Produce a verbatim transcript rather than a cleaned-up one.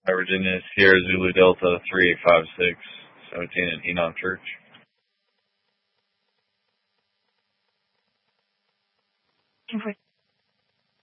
Hi, Virginia. Sierra Zulu Delta three eight five six seventeen at Enon Church. Thank you for